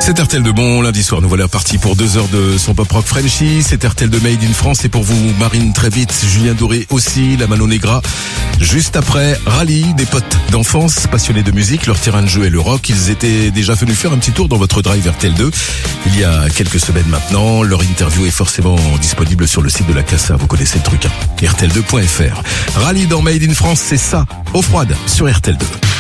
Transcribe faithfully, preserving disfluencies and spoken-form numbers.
C'est R T L deux, bon lundi soir, nous voilà partis pour deux heures de son pop rock Frenchy. C'est R T L deux Made in France et pour vous Marine très vite, Julien Doré aussi, la Mano Negra. Juste après, Rallye, des potes d'enfance passionnés de musique, leur terrain de jeu est le rock. Ils étaient déjà venus faire un petit tour dans votre drive R T L deux il y a quelques semaines maintenant. Leur interview est forcément disponible sur le site de la Casa, vous connaissez le truc, hein, R T L deux point F R. Rallye dans Made in France, c'est ça, eau froide sur R T L deux.